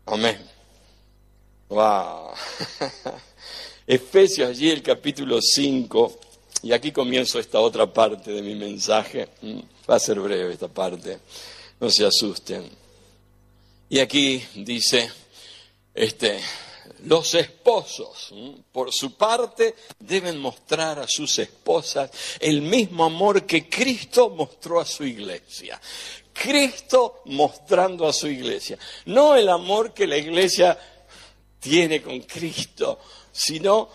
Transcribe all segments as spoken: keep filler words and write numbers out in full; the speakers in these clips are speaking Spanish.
Amén. Wow. Efesios, allí el capítulo cinco, y aquí comienzo esta otra parte de mi mensaje. Va a ser breve esta parte, no se asusten. Y aquí dice, este, los esposos, por su parte, deben mostrar a sus esposas el mismo amor que Cristo mostró a su iglesia. Cristo mostrando a su iglesia. No el amor que la iglesia tiene con Cristo, sino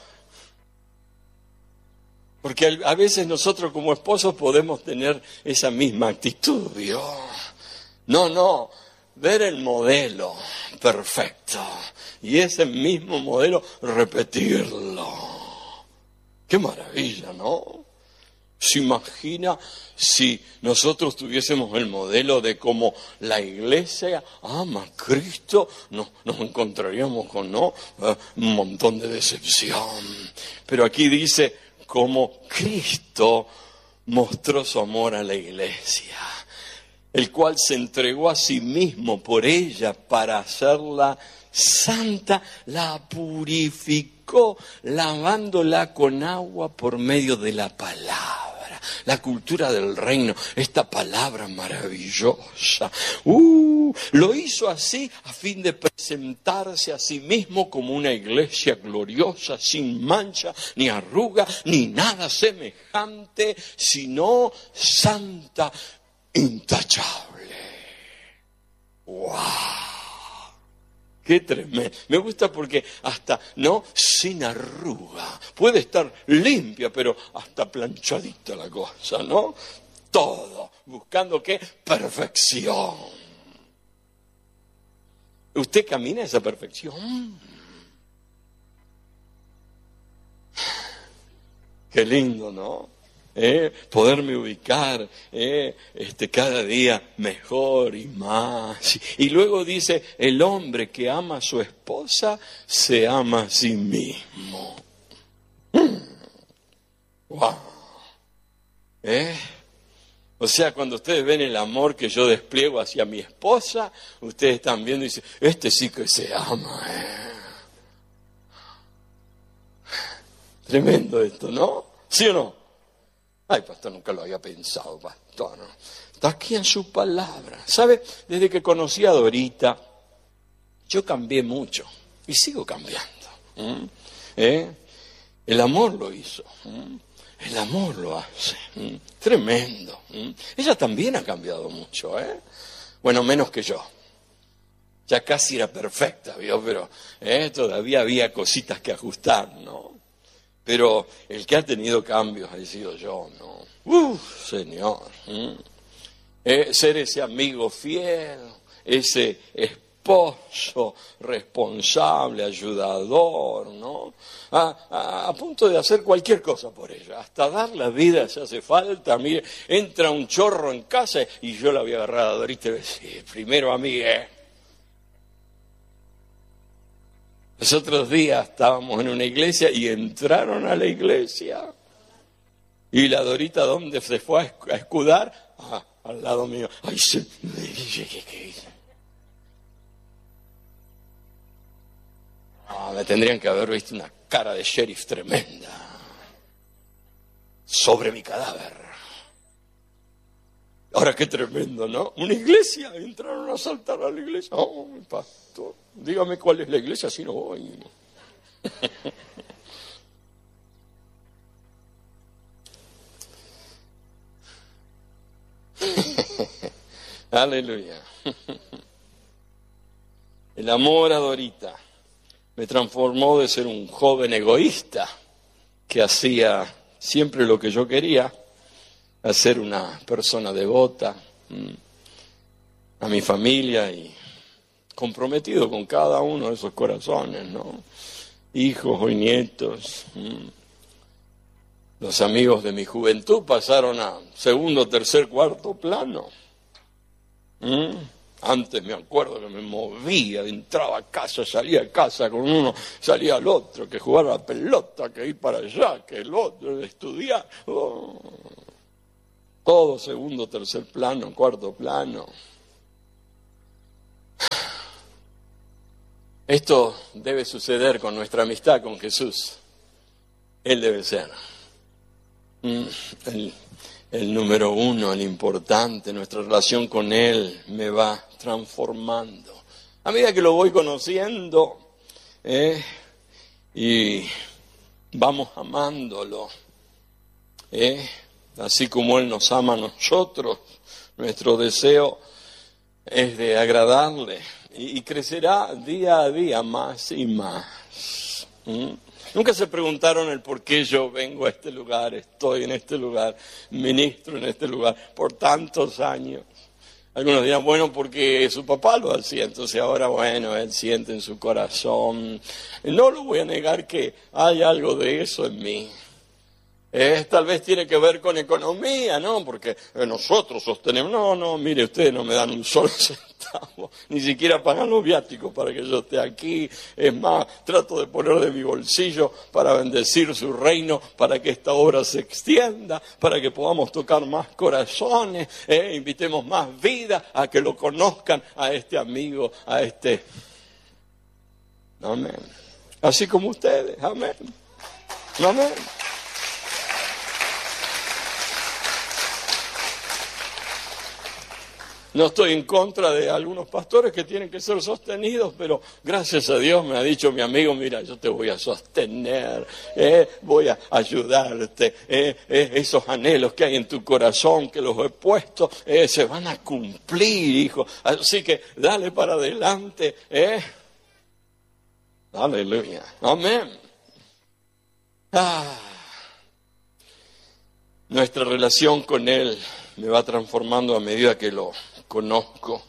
porque a veces nosotros como esposos podemos tener esa misma actitud. Dios. No, no, ver el modelo perfecto y ese mismo modelo repetirlo. ¡Qué maravilla!, ¿no? ¿Se imagina si nosotros tuviésemos el modelo de cómo la iglesia ama a Cristo? No, nos encontraríamos con ¿no? Uh, un montón de decepción. Pero aquí dice cómo Cristo mostró su amor a la iglesia, el cual se entregó a sí mismo por ella para hacerla santa, la purificó, lavándola con agua por medio de la palabra. La cultura del reino, esta palabra maravillosa. Uh, lo hizo así a fin de presentarse a sí mismo como una iglesia gloriosa, sin mancha, ni arruga, ni nada semejante, sino santa, intachable. ¡Wow! ¡Qué tremendo! Me gusta porque hasta, no, sin arruga. Puede estar limpia, pero hasta planchadita la cosa, ¿no? Todo. ¿Buscando qué? Perfección. ¿Usted camina esa perfección? Qué lindo, ¿no? Eh, poderme ubicar eh, este, cada día mejor y más. Y luego dice, el hombre que ama a su esposa se ama a sí mismo. Mm. Wow. ¿Eh? O sea, cuando ustedes ven el amor que yo despliego hacia mi esposa, ustedes están viendo y dicen, este sí que se ama. ¿Eh? Tremendo esto, ¿no? ¿Sí o no? Ay, pastor, nunca lo había pensado, pastor. ¿No? Está aquí en su palabra. ¿Sabe? Desde que conocí a Dorita, yo cambié mucho. Y sigo cambiando. ¿Mm? ¿Eh? El amor lo hizo. ¿Mm? El amor lo hace. ¿Mm? Tremendo. ¿Mm? Ella también ha cambiado mucho, ¿eh? Bueno, menos que yo. Ya casi era perfecta, ¿vio? Pero ¿eh? todavía había cositas que ajustar, ¿no? Pero el que ha tenido cambios ha sido yo, ¿no? ¡Uf, Señor! ¿Mm? Eh, ser ese amigo fiel, ese esposo responsable, ayudador, ¿no? A, a, a punto de hacer cualquier cosa por ella, hasta dar la vida si hace falta. Mire, entra un chorro en casa y yo la voy a agarrar a Dorita y decir, primero a mí, ¿eh? Los otros días estábamos en una iglesia y entraron a la iglesia. Y la Dorita, ¿dónde se fue a escudar? Ah, al lado mío. Ay, se... Ah, me tendrían que haber visto una cara de sheriff tremenda sobre mi cadáver. Ahora qué tremendo, ¿no? Una iglesia, entraron a asaltar a la iglesia. Oh, mi pastor, dígame cuál es la iglesia, si no voy. Aleluya. El amor a Dorita me transformó de ser un joven egoísta que hacía siempre lo que yo quería, a ser una persona devota a mi familia y comprometido con cada uno de esos corazones, ¿no? Hijos y nietos. Los amigos de mi juventud pasaron a segundo, tercer, cuarto plano. ¿Mm? Antes me acuerdo que me movía, entraba a casa, salía de casa con uno, salía al otro, que jugar a la pelota, que ir para allá, que el otro, estudiar. Oh. Todo segundo, tercer plano, cuarto plano. Esto debe suceder con nuestra amistad con Jesús. Él debe ser el, el número uno, el importante. Nuestra relación con Él me va transformando. A medida que lo voy conociendo, eh, y vamos amándolo, eh, así como Él nos ama a nosotros, nuestro deseo es de agradarle y, y crecerá día a día más y más. ¿Mm? Nunca se preguntaron el por qué yo vengo a este lugar, estoy en este lugar, ministro en este lugar por tantos años. Algunos dirán, bueno, porque su papá lo hacía, entonces ahora, bueno, él siente en su corazón. No lo voy a negar que hay algo de eso en mí. Eh, tal vez tiene que ver con economía, ¿no? Porque eh, nosotros sostenemos, no, no, mire, ustedes no me dan un solo centavo, ni siquiera pagan los viáticos para que yo esté aquí. Es más, trato de poner de mi bolsillo para bendecir su reino, para que esta obra se extienda, para que podamos tocar más corazones, eh, invitemos más vida a que lo conozcan, a este amigo, a este... Amén. Así como ustedes, amén. Amén. No estoy en contra de algunos pastores que tienen que ser sostenidos, pero gracias a Dios me ha dicho mi amigo, mira, yo te voy a sostener, eh, voy a ayudarte, eh, eh, esos anhelos que hay en tu corazón, que los he puesto, eh, se van a cumplir, hijo. Así que dale para adelante. Eh. Aleluya. Amén. Ah. Nuestra relación con Él me va transformando a medida que lo conozco.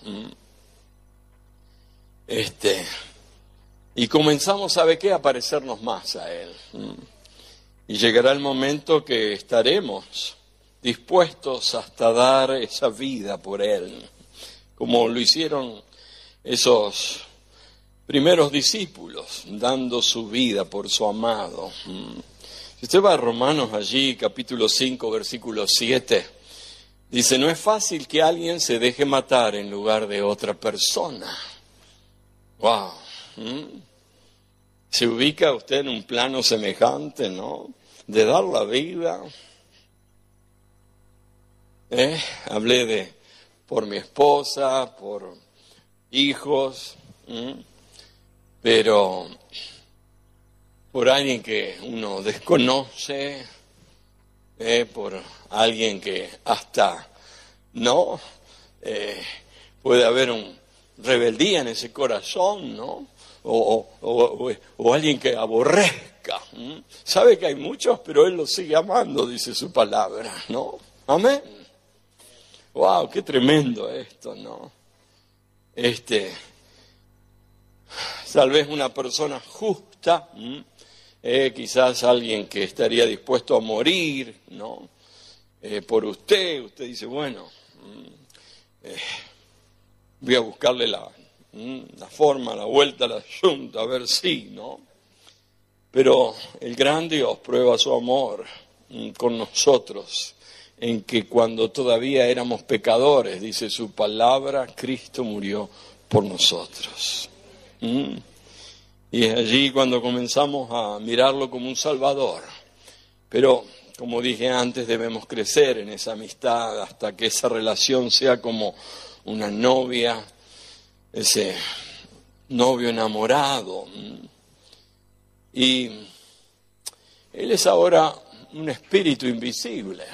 Este, y comenzamos, ¿sabe qué? A parecernos más a Él. Y llegará el momento que estaremos dispuestos hasta dar esa vida por Él, como lo hicieron esos primeros discípulos, dando su vida por su amado. Si usted va a Romanos allí, capítulo cinco, versículo siete, dice, no es fácil que alguien se deje matar en lugar de otra persona. ¡Wow! ¿Mm? ¿Se ubica usted en un plano semejante, no? De dar la vida. ¿Eh? Hablé de por mi esposa, por hijos, ¿Mm? pero por alguien que uno desconoce, eh, por alguien que hasta no eh, puede haber un rebeldía en ese corazón, ¿no? O, o, o, o alguien que aborrezca. ¿Mm? Sabe que hay muchos, pero Él los sigue amando, dice su palabra, ¿no? Amén. Wow, qué tremendo esto, ¿no? Este, tal vez una persona justa, ¿m? Eh, quizás alguien que estaría dispuesto a morir, ¿no? Eh, por usted, usted dice, bueno, eh, voy a buscarle la, la forma, la vuelta, la asunto, a ver si, ¿no? Pero el gran Dios prueba su amor con nosotros, en que cuando todavía éramos pecadores, dice su palabra, Cristo murió por nosotros. ¿Mm? Y es allí cuando comenzamos a mirarlo como un Salvador. Pero, como dije antes, debemos crecer en esa amistad hasta que esa relación sea como una novia, ese novio enamorado. Y Él es ahora un espíritu invisible,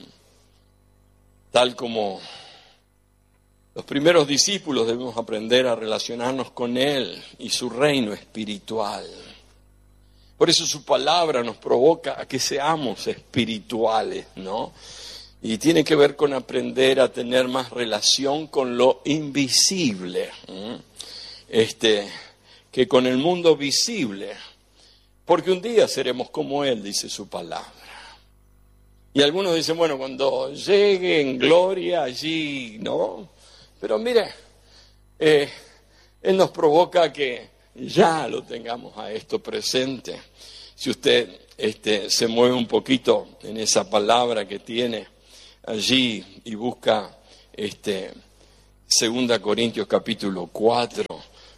tal como los primeros discípulos debemos aprender a relacionarnos con Él y su reino espiritual. Por eso su palabra nos provoca a que seamos espirituales, ¿no? Y tiene que ver con aprender a tener más relación con lo invisible, ¿eh? este, que con el mundo visible. Porque un día seremos como Él, dice su palabra. Y algunos dicen, bueno, cuando llegue en gloria allí, ¿no? Pero mire, eh, Él nos provoca que ya lo tengamos a esto presente. Si usted este, se mueve un poquito en esa palabra que tiene allí y busca este, Segunda Corintios capítulo cuatro,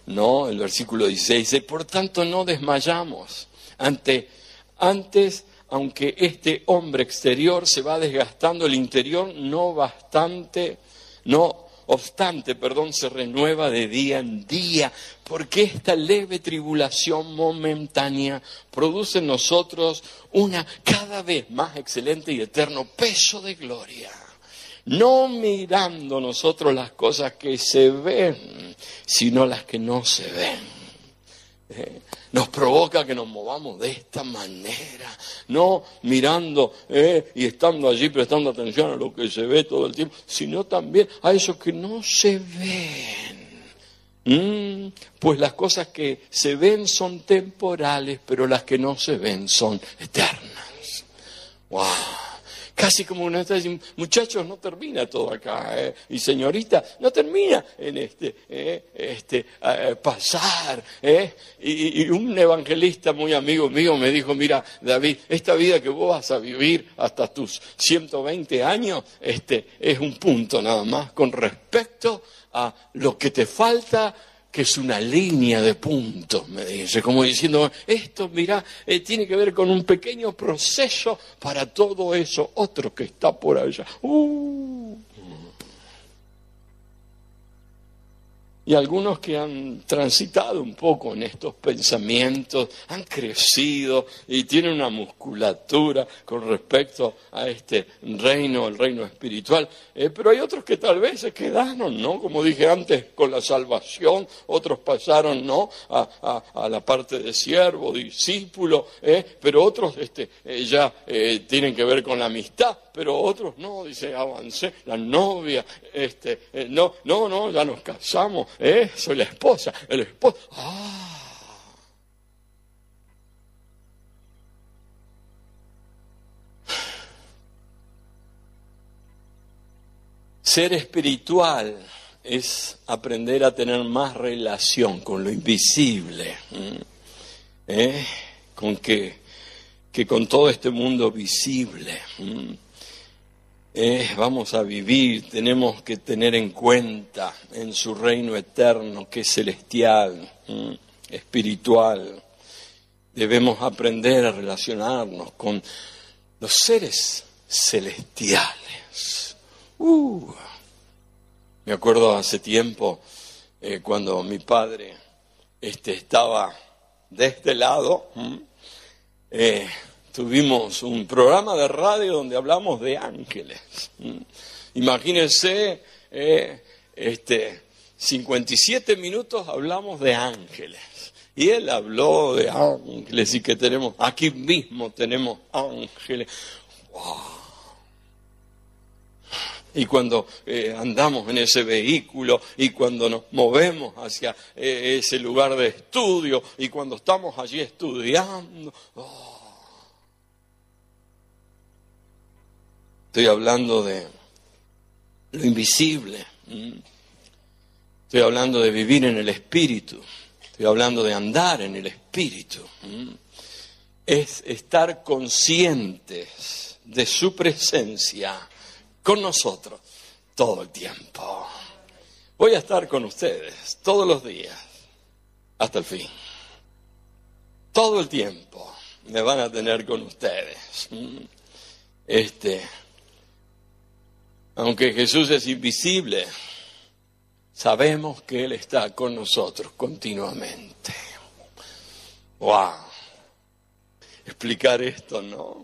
¿no? El versículo dieciséis dice, por tanto no desmayamos. Ante, antes, aunque este hombre exterior se va desgastando, el interior no bastante, no obstante, perdón, se renueva de día en día, porque esta leve tribulación momentánea produce en nosotros una cada vez más excelente y eterno peso de gloria. No mirando nosotros las cosas que se ven, sino las que no se ven. Eh, nos provoca que nos movamos de esta manera, no mirando eh, y estando allí prestando atención a lo que se ve todo el tiempo, sino también a eso que no se ven. Mm, pues las cosas que se ven son temporales, pero las que no se ven son eternas. ¡Wow! Casi como uno está diciendo, muchachos, no termina todo acá, ¿eh? Y señorita, no termina en este, eh, este eh, pasar. ¿eh? Y, y un evangelista muy amigo mío me dijo, mira, David, esta vida que vos vas a vivir hasta tus ciento veinte años, este, es un punto nada más con respecto a lo que te falta, que es una línea de puntos, me dice, como diciendo, esto, mira, eh, tiene que ver con un pequeño proceso para todo eso otro que está por allá. Uh. Y algunos que han transitado un poco en estos pensamientos, han crecido y tienen una musculatura con respecto a este reino, el reino espiritual. Eh, pero hay otros que tal vez se quedaron, ¿no? Como dije antes, con la salvación. Otros pasaron, ¿no? A, a, a la parte de siervo, discípulo. Eh, pero otros este, eh, ya eh, tienen que ver con la amistad. Pero otros no, dice, avancé, la novia, este, eh, no, no, no, ya nos casamos, eh, soy la esposa, el esposo. Ah. Ser espiritual es aprender a tener más relación con lo invisible, ¿eh? con que, que con todo este mundo visible. ¿eh? Eh, vamos a vivir, tenemos que tener en cuenta en su reino eterno, que es celestial, ¿eh? espiritual. Debemos aprender a relacionarnos con los seres celestiales. Uh, me acuerdo hace tiempo, eh, cuando mi padre este, estaba de este lado, ¿eh? Eh, tuvimos un programa de radio donde hablamos de ángeles. Imagínense, eh, este, cincuenta y siete minutos hablamos de ángeles. Y él habló de ángeles y que tenemos, aquí mismo tenemos ángeles. ¡Wow! Y cuando eh, andamos en ese vehículo y cuando nos movemos hacia eh, ese lugar de estudio y cuando estamos allí estudiando... Oh, estoy hablando de lo invisible. Estoy hablando de vivir en el Espíritu. Estoy hablando de andar en el Espíritu. Es estar conscientes de su presencia con nosotros todo el tiempo. Voy a estar con ustedes todos los días hasta el fin. Todo el tiempo me van a tener con ustedes. Este... Aunque Jesús es invisible, sabemos que Él está con nosotros continuamente. ¡Wow! Explicar esto, ¿no?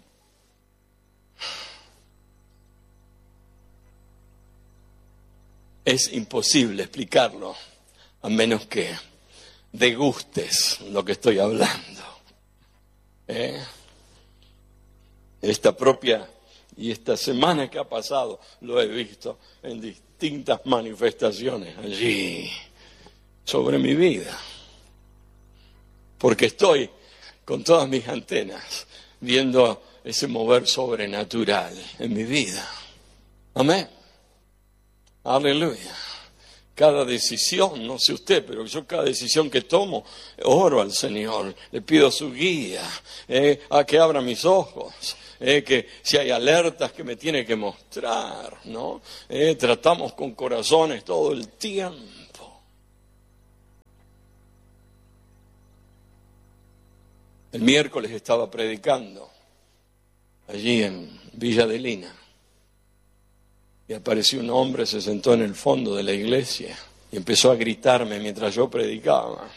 Es imposible explicarlo, a menos que degustes lo que estoy hablando. ¿Eh? Esta propia... Y esta semana que ha pasado lo he visto en distintas manifestaciones allí sobre mi vida. Porque estoy con todas mis antenas viendo ese mover sobrenatural en mi vida. Amén. Aleluya. Cada decisión, no sé usted, pero yo cada decisión que tomo, oro al Señor, le pido su guía, eh, a que abra mis ojos. Eh, que si hay alertas que me tiene que mostrar, ¿no? Eh, tratamos con corazones todo el tiempo. El miércoles estaba predicando allí en Villa de Lina y apareció un hombre, se sentó en el fondo de la iglesia y empezó a gritarme mientras yo predicaba.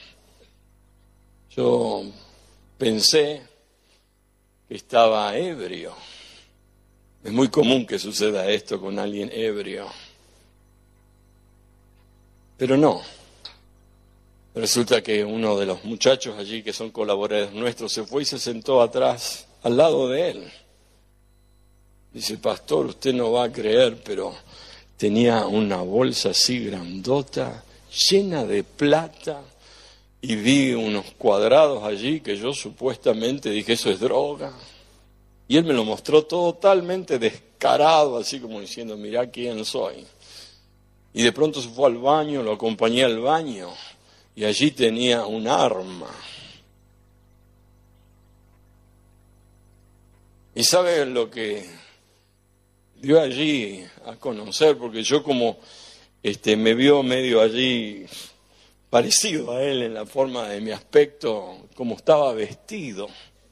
Yo pensé que estaba ebrio. Es muy común que suceda esto con alguien ebrio. Pero no. Resulta que uno de los muchachos allí que son colaboradores nuestros se fue y se sentó atrás, al lado de él. Dice, pastor, usted no va a creer, pero tenía una bolsa así grandota, llena de plata, y vi unos cuadrados allí que yo supuestamente dije, eso es droga. Y él me lo mostró totalmente descarado, así como diciendo, mirá quién soy. Y de pronto se fue al baño, lo acompañé al baño, y allí tenía un arma. ¿Y sabe lo que dio allí a conocer? Porque yo como este, me vio medio allí parecido a él en la forma de mi aspecto, como estaba vestido.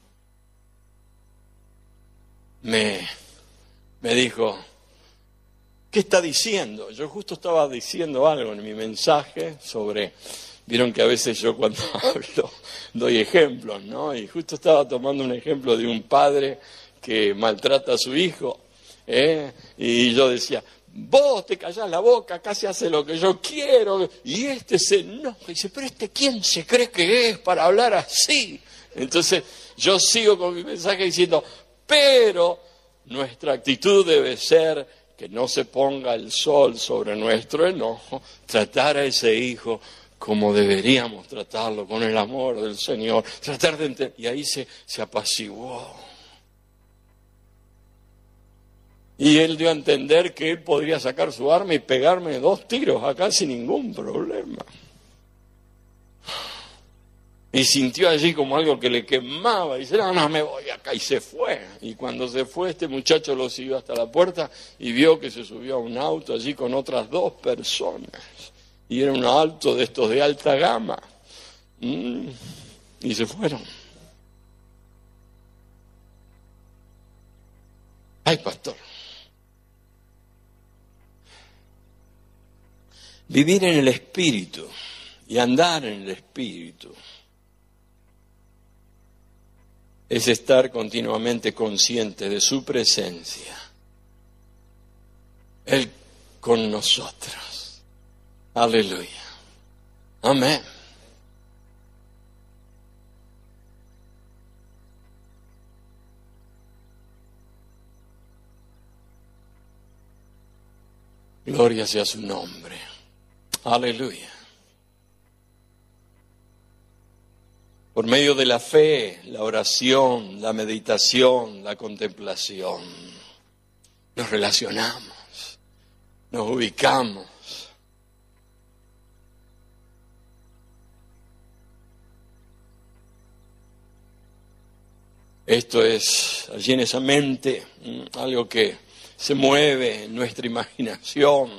Me, me dijo, ¿qué está diciendo? Yo justo estaba diciendo algo en mi mensaje sobre, vieron que a veces yo cuando hablo doy ejemplos, ¿no? Y justo estaba tomando un ejemplo de un padre que maltrata a su hijo, ¿eh? Y yo decía, vos te callás la boca, casi hace lo que yo quiero, y este se enoja y dice, pero este ¿quién se cree que es para hablar así? Entonces yo sigo con mi mensaje diciendo, pero nuestra actitud debe ser que no se ponga el sol sobre nuestro enojo, tratar a ese hijo como deberíamos tratarlo, con el amor del Señor, tratar de entender, y ahí se, se apaciguó. Y él dio a entender que él podría sacar su arma y pegarme dos tiros acá sin ningún problema. Y sintió allí como algo que le quemaba. Y dice, no, no, me voy acá. Y se fue. Y cuando se fue, este muchacho lo siguió hasta la puerta y vio que se subió a un auto allí con otras dos personas. Y era un auto de estos de alta gama. Mm. Y se fueron. Ay, pastor. Vivir en el Espíritu y andar en el Espíritu es estar continuamente consciente de su presencia. Él con nosotros. Aleluya. Amén. Gloria sea su nombre. Aleluya. Por medio de la fe, la oración, la meditación, la contemplación, nos relacionamos, nos ubicamos. Esto es, allí en esa mente, algo que se mueve en nuestra imaginación.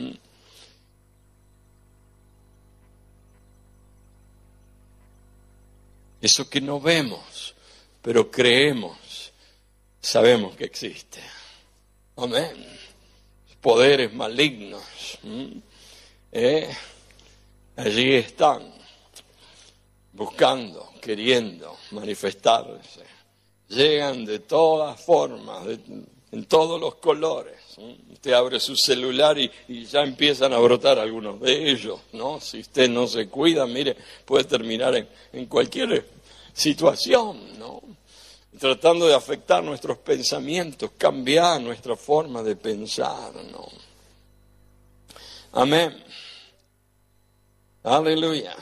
Eso que no vemos, pero creemos, sabemos que existe. Amén. Poderes malignos, ¿eh? Allí están, buscando, queriendo manifestarse. Llegan de todas formas, de, en todos los colores. Usted abre su celular y, y ya empiezan a brotar algunos de ellos, ¿no? Si usted no se cuida, mire, puede terminar en, en cualquier situación, ¿no? Tratando de afectar nuestros pensamientos, cambiar nuestra forma de pensar, ¿no? Amén. Aleluya.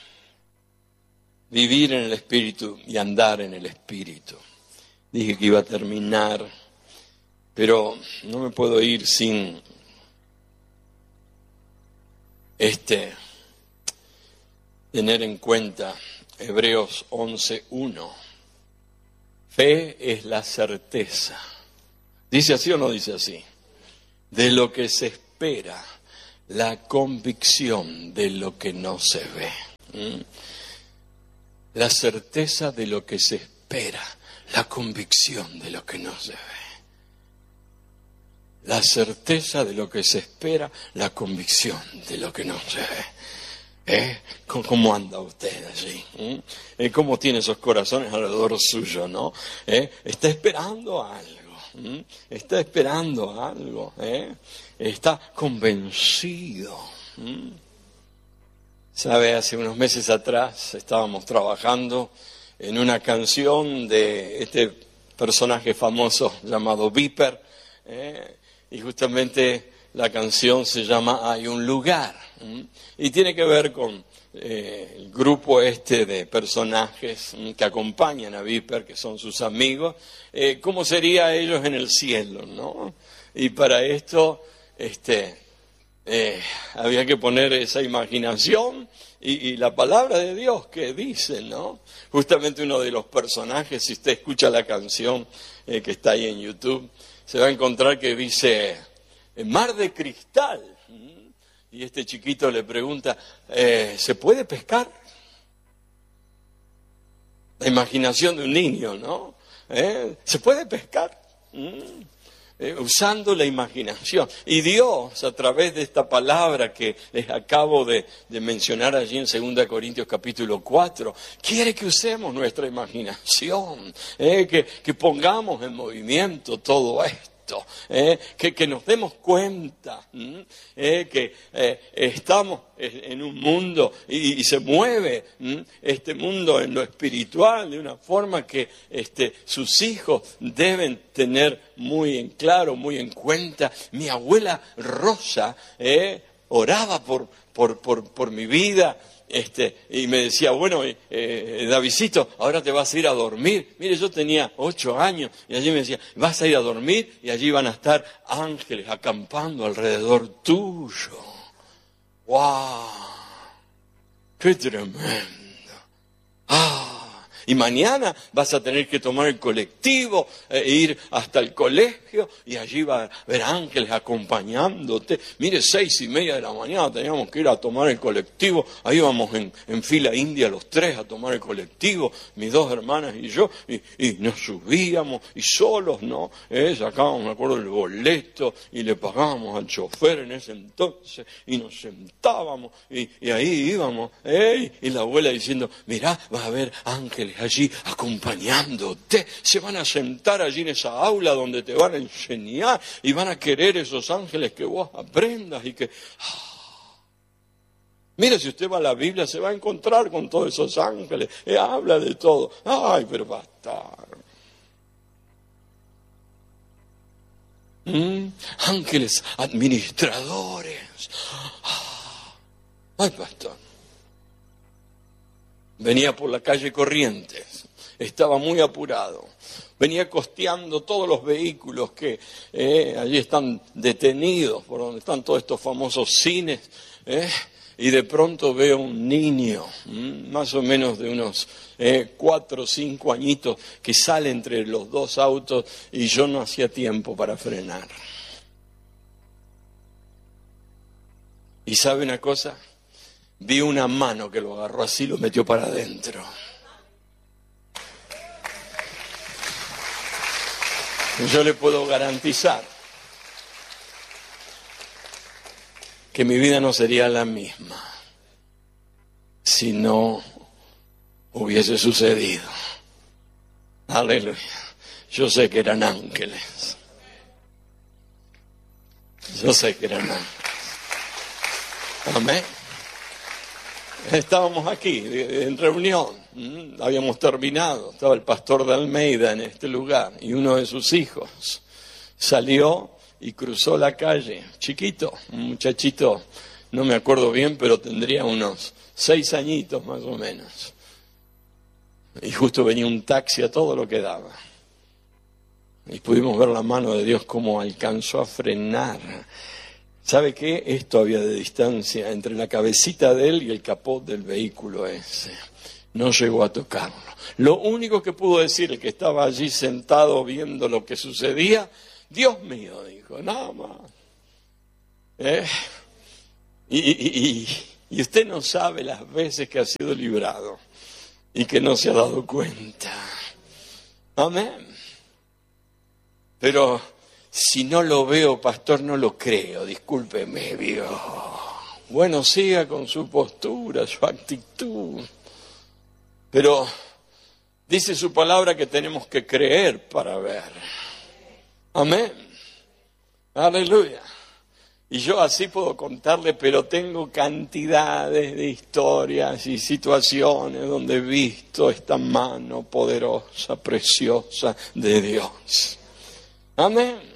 Vivir en el Espíritu y andar en el Espíritu. Dije que iba a terminar, pero no me puedo ir sin este tener en cuenta Hebreos once uno. Fe es la certeza. ¿Dice así o no dice así? De lo que se espera, la convicción de lo que no se ve. ¿Mm? La certeza de lo que se espera, la convicción de lo que no se ve. La certeza de lo que se espera, la convicción de lo que no se ve. ¿Eh? ¿Cómo anda usted allí? ¿Eh? ¿Cómo tiene esos corazones alrededor suyo, no? ¿Eh? Está esperando algo. ¿Eh? Está esperando algo. ¿Eh? Está convencido. ¿Eh? Sabe, hace unos meses atrás estábamos trabajando en una canción de este personaje famoso llamado Viper, ¿eh? Y justamente la canción se llama Hay un lugar, ¿eh? Y tiene que ver con eh, el grupo este de personajes ¿eh? que acompañan a Viper, que son sus amigos, eh, cómo sería ellos en el cielo, ¿no? Y para esto este, eh, había que poner esa imaginación y, y la palabra de Dios que dice, ¿no? Justamente uno de los personajes, si usted escucha la canción eh, que está ahí en YouTube, se va a encontrar que dice, mar de cristal. Y este chiquito le pregunta, eh, ¿se puede pescar? La imaginación de un niño, ¿no? ¿Eh? ¿Se puede pescar? ¿Mm? Eh, usando la imaginación. Y Dios, a través de esta palabra que les acabo de, de mencionar allí en segunda Corintios capítulo cuatro, quiere que usemos nuestra imaginación, eh, que, que pongamos en movimiento todo esto. Eh, que, que nos demos cuenta eh, que eh, estamos en un mundo y, y se mueve ¿m? este mundo en lo espiritual de una forma que este, sus hijos deben tener muy en claro, muy en cuenta. Mi abuela Rosa eh, oraba por, por, por, por mi vida. Este, y me decía, bueno, eh, Davidcito, ahora te vas a ir a dormir. Mire, yo tenía ocho años y allí me decía, vas a ir a dormir y allí van a estar ángeles acampando alrededor tuyo. ¡Wow! ¡Qué tremendo! ¡Ah! Y mañana vas a tener que tomar el colectivo e ir hasta el colegio y allí va a haber ángeles acompañándote. Mire, seis y media de la mañana teníamos que ir a tomar el colectivo. Ahí íbamos en, en fila india los tres a tomar el colectivo, mis dos hermanas y yo, y, y nos subíamos y solos, ¿no? Eh, sacábamos, me acuerdo, el boleto y le pagábamos al chofer en ese entonces y nos sentábamos y, y ahí íbamos, ¿eh? Y la abuela diciendo, mirá, va a haber ángeles allí acompañándote, se van a sentar allí en esa aula donde te van a enseñar y van a querer esos ángeles que vos aprendas y que... ¡Ah! Mire, si usted va a la Biblia se va a encontrar con todos esos ángeles, eh, habla de todo. Ay, pero va a estar. ¿Mm? Ángeles administradores. Ay, pastor. Venía por la calle Corrientes, estaba muy apurado, venía costeando todos los vehículos que eh, allí están detenidos, por donde están todos estos famosos cines, eh, y de pronto veo un niño, mm, más o menos de unos eh, cuatro o cinco añitos, que sale entre los dos autos y yo no hacía tiempo para frenar. ¿Y sabe una cosa? Vi una mano que lo agarró así y lo metió para adentro. Yo le puedo garantizar que mi vida no sería la misma si no hubiese sucedido. Aleluya. Yo sé que eran ángeles. Yo sé que eran ángeles. Amén. Estábamos aquí en reunión, habíamos terminado, estaba el pastor de Almeida en este lugar y uno de sus hijos salió y cruzó la calle, chiquito, un muchachito, no me acuerdo bien, pero tendría unos seis añitos más o menos. Y justo venía un taxi a todo lo que daba. Y pudimos ver la mano de Dios cómo alcanzó a frenar. ¿Sabe qué? Esto había de distancia entre la cabecita de él y el capó del vehículo ese. No llegó a tocarlo. Lo único que pudo decir el que estaba allí sentado viendo lo que sucedía, Dios mío, dijo, nada más. ¿Eh? Y, y, y, y usted no sabe las veces que ha sido librado y que no se ha dado cuenta. Amén. Pero si no lo veo, pastor, no lo creo. Discúlpeme, Dios. Bueno, siga con su postura, su actitud. Pero dice su palabra que tenemos que creer para ver. Amén. Aleluya. Y yo así puedo contarle, pero tengo cantidades de historias y situaciones donde he visto esta mano poderosa, preciosa de Dios. Amén.